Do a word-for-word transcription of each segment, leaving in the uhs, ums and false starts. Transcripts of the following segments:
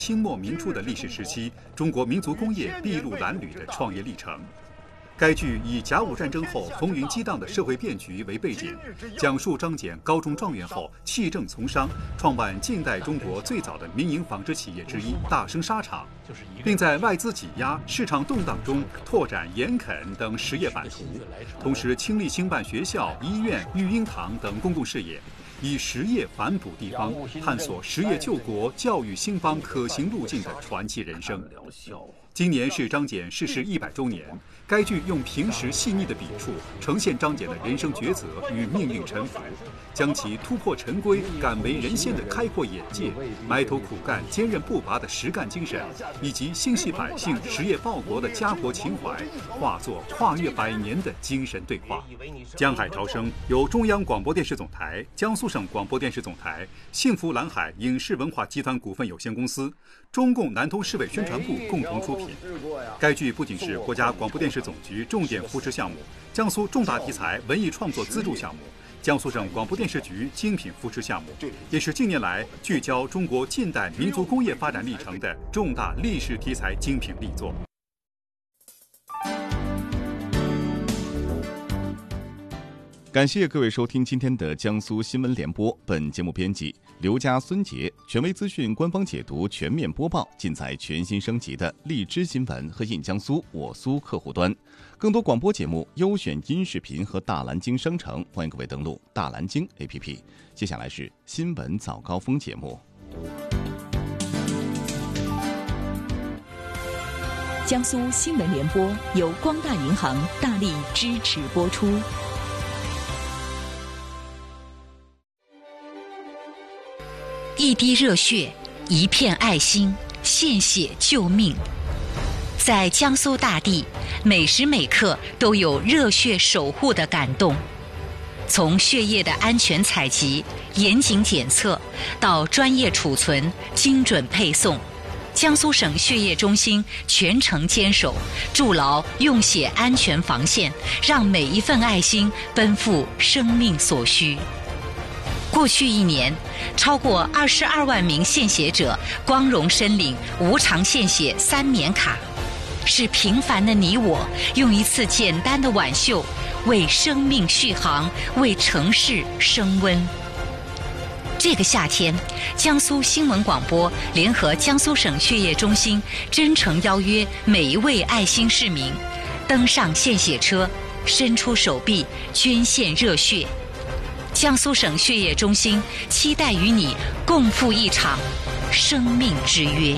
清末明初的历史时期，中国民族工业筚路蓝缕的创业历程。该剧以甲午战争后风云激荡的社会变局为背景，讲述张謇高中状元后弃政从商，创办近代中国最早的民营纺织企业之一大生纱厂，并在外资挤压、市场动荡中拓展盐垦等实业版图，同时倾力兴办学校、医院、育婴堂等公共事业，以实业反哺地方，探索实业救国、教育兴邦可行路径的传奇人生。今年是张謇逝世一百周年，该剧用平实细腻的笔触呈现张謇的人生抉择与命运沉浮，将其突破陈规、敢为人先的开阔眼界、埋头苦干、坚韧不拔的实干精神，以及心系百姓、实业报国的家国情怀，化作跨越百年的精神对话。江海潮生由中央广播电视总台、江苏省广播电视总台、幸福蓝海影视文化集团股份有限公司、中共南通市委宣传部共同出品。该剧不仅是国家广播电视总局重点扶持项目、江苏重大题材文艺创作资助项目、江苏省广播电视局精品扶持项目，也是近年来聚焦中国近代民族工业发展历程的重大历史题材精品力作。 感谢各位收听今天的江苏新闻联播，本节目编辑刘佳、孙杰，权威资讯、官方解读、全面播报尽在全新升级的荔枝新闻和印江苏我苏客户端。更多广播节目、优选音视频和大蓝鲸商城，欢迎各位登录大蓝鲸 A P P。接下来是新闻早高峰节目。 江苏新闻联播由光大银行大力支持播出。 一滴热血，一片爱心，献血救命。在江苏大地，每时每刻都有热血守护的感动。从血液的安全采集、严谨检测，到专业储存、精准配送，江苏省血液中心全程坚守，筑牢用血安全防线，让每一份爱心奔赴生命所需。过去一年，超过二十二万名献血者光荣申领无偿献血三年卡，是平凡的你我用一次简单的挽袖，为生命续航，为城市升温。这个夏天，江苏新闻广播联合江苏省血液中心，真诚邀约每一位爱心市民登上献血车，伸出手臂捐献热血。江苏省血液中心期待与你共赴一场生命之约。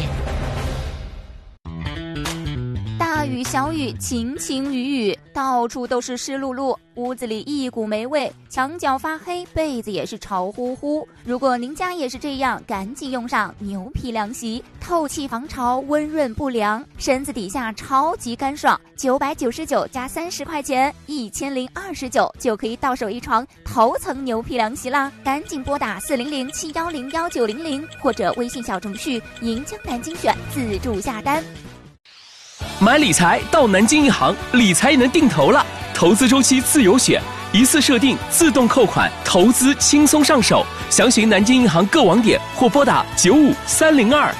大雨小雨，晴晴雨雨，到处都是湿漉漉，屋子里一股霉味，墙角发黑，被子也是潮乎乎。如果您家也是这样，赶紧用上牛皮凉席，透气防潮，温润不凉，身子底下超级干爽。九百九十九加三十块钱，一千零二十九就可以到手一床头层牛皮凉席啦！赶紧拨打四零零七幺零幺九零零或者微信小程序“银江南京选”自助下单。 买理财到南京银行，理财也能定投了。投资周期自由选，一次设定，自动扣款，投资轻松上手。详询南京银行各网点或拨打九五三零二。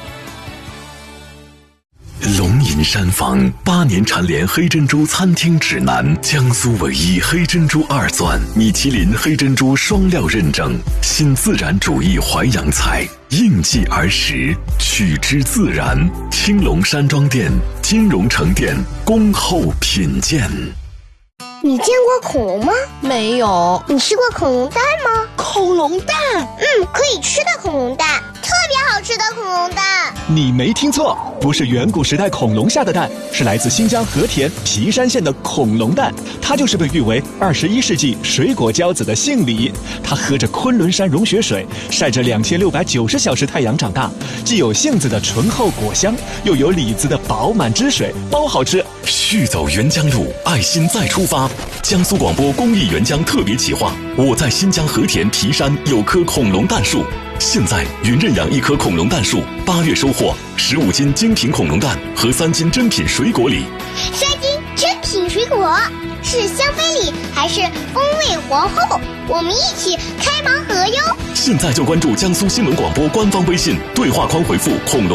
龙吟山房八年蝉联黑珍珠餐厅指南，江苏唯一黑珍珠二钻，米其林黑珍珠双料认证，新自然主义淮扬菜，应季而食，取之自然。青龙山庄店、金融城店恭候品鉴。 你见过恐龙吗？ 没有。 你吃过恐龙蛋吗？ 恐龙蛋？ 嗯，可以吃的恐龙蛋，特别好吃的恐龙蛋。 你没听错，不是远古时代恐龙下的蛋，是来自新疆和田皮山县的恐龙蛋。它就是被誉为二十一世纪水果骄子的杏李。它喝着昆仑山融雪水，晒着两千六百九十小时太阳长大，既有杏子的醇厚果香，又有李子的饱满汁水，包好吃。 续走沅江路，爱心再出发。江苏广播公益沅江特别企划，我在新疆和田皮山有棵恐龙蛋树。现在云认养一棵恐龙蛋树，八月收获十五斤精品恐龙蛋和三斤珍品水果礼。 三斤珍品水果是香妃礼还是风味皇后？我们一起开盲盒哟！ 现在就关注江苏新闻广播官方微信，对话框回复恐龙